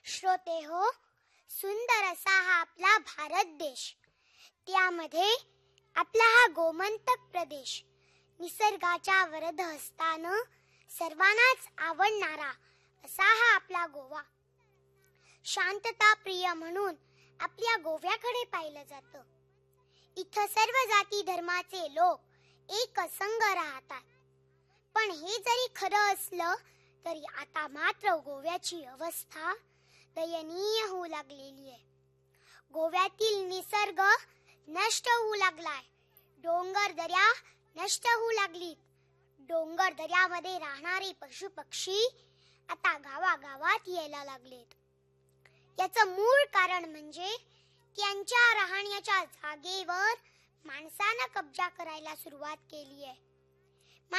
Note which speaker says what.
Speaker 1: श्रोते हो, सुंदर असा हा आपला भारत देश, त्यामध्ये आपला हा गोमंतक प्रदेश, निसर्गाच्या वरद हस्तानं सर्वांनाच आवडणारा असा हा आपला गोवा. शांतता प्रिय म्हणून आपल्या गोव्याकडे पाहिलं जातं. इथं सर्व जाती धर्माचे लोक एक संघ राहतात. पण हे जरी खरं असलं तरी आता मात्र गोव्याची अवस्था दयनीय होऊ लागलेली आहे. गोव्यातील निसर्ग नष्ट होऊ लागलाय. डोंगर दऱ्या नष्ट होऊ लागलीत. डोंगर दऱ्यामध्ये राहणारे पशु पक्षी आता गावागावात यायला लागलेत. याचं मूळ कारण म्हणजे त्यांच्या राहण्याच्या जागेवर माणसानं कब्जा करायला सुरुवात केली आहे.